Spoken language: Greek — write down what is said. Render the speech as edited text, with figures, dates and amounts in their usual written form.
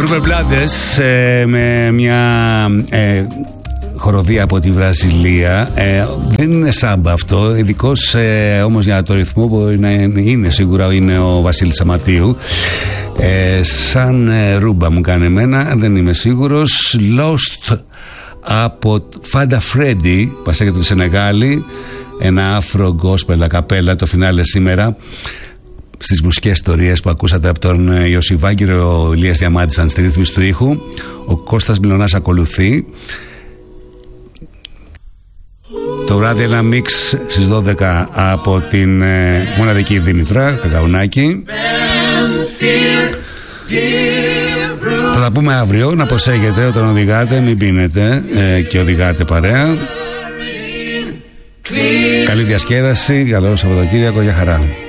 Rubber Blades με μια χοροδία από τη Βραζιλία. Δεν είναι σάμπα αυτό, ειδικώς όμως για το ρυθμό που είναι σίγουρα είναι ο Βασίλης Σαματίου. Σαν ρούμπα μου κάνει εμένα, δεν είμαι σίγουρος. Lost από Fada Freddy, μας έρχεται τη Σενεγάλη, ένα afro gospel ακαπέλα, το φινάλε σήμερα στις μουσικές ιστορίες που ακούσατε από τον Ιωσή Βάγκυρο, ο Ηλίας Διαμάντης στη ρύθμιση του ήχου. Ο Κώστας Μιλωνάς ακολουθεί. Το βράδυ ένα μίξ στις 12 από την μοναδική Δήμητρα Κακαουνάκη. Θα τα πούμε αύριο. Να προσέχετε όταν οδηγάτε, μην πίνετε και οδηγάτε παρέα. Καλή διασκέδαση, καλό Σαββατοκύριακο, για χαρά.